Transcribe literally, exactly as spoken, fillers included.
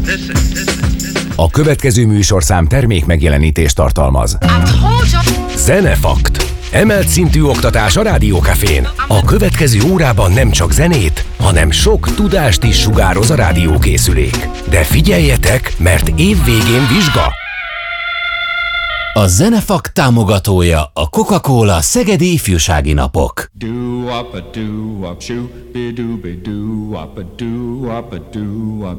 A következő műsorszám termék megjelenítést tartalmaz. Zenefakt. Emelt szintű oktatás a Rádiókafén. A következő órában nem csak zenét, hanem sok tudást is sugároz a rádiókészülék. De figyeljetek, mert évvégén vizsga! A Zenefakt támogatója a Coca-Cola Szegedi Ifjúsági Napok. Do-wop-a-do-wop-shoo, be-do-be-do-wop-a-do-wop-a-do-wop.